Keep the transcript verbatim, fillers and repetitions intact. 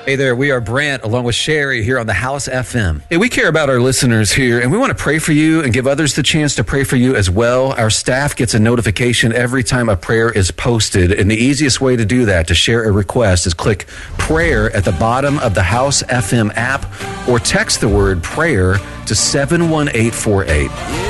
Hey there, we are Brant along with Sherry here on the House F M. Hey, we care about our listeners here and we want to pray for you and give others the chance to pray for you as well. Our staff gets a notification every time a prayer is posted, and the easiest way to do that, to share a request, is click prayer at the bottom of the House F M app or text the word prayer to seven one eight four eight.